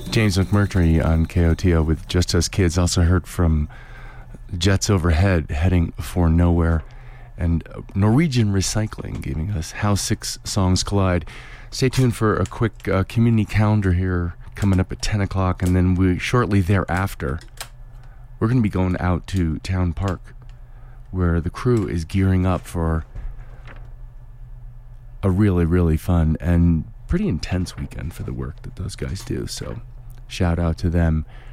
James McMurtry on KOTO with Just Us Kids. Also heard from Jets Overhead, Heading for Nowhere, and Norwegian Recycling giving us How Six Songs Collide. Stay tuned for a quick community calendar here coming up at 10 o'clock, and then shortly thereafter, we're going to be going out to Town Park, where the crew is gearing up for a really, really fun and pretty intense weekend for the work that those guys do. So shout out to them.